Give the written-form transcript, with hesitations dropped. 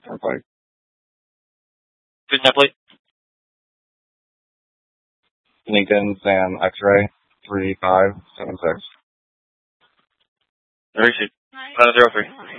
Turnpike. Who's that plate? Lincoln Sam X-ray 3576. Receipt. 003.